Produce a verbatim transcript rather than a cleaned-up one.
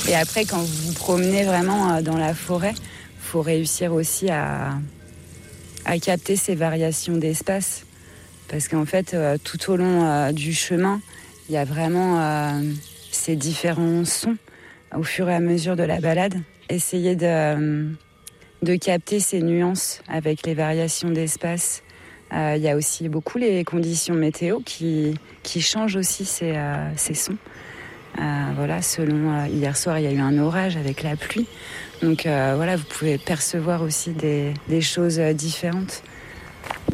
Et après, quand vous vous promenez vraiment dans la forêt, il faut réussir aussi à, à capter ces variations d'espace. Parce qu'en fait, euh, tout au long euh, du chemin, il y a vraiment euh, ces différents sons au fur et à mesure de la balade. Essayer de, euh, de capter ces nuances avec les variations d'espace. Euh, il y a aussi beaucoup les conditions météo qui, qui changent aussi ces, euh, ces sons. Euh, voilà, selon euh, hier soir, il y a eu un orage avec la pluie. Donc euh, voilà, vous pouvez percevoir aussi des, des choses différentes.